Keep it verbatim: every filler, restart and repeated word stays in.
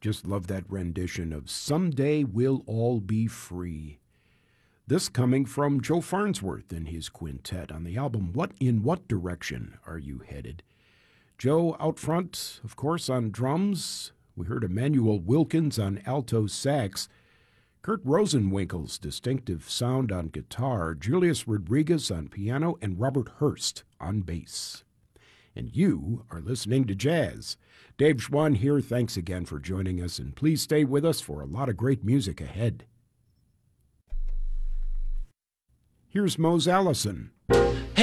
Just love that rendition of Someday We'll All Be Free. This coming from Joe Farnsworth and his quintet on the album What in What Direction Are You Headed? Joe out front, of course, on drums. We heard Emmanuel Wilkins on alto sax, Kurt Rosenwinkel's distinctive sound on guitar, Julius Rodriguez on piano, and Robert Hurst on bass. And you are listening to Jazz. Dave Schwann here. Thanks again for joining us, and please stay with us for a lot of great music ahead. Here's Mose Allison.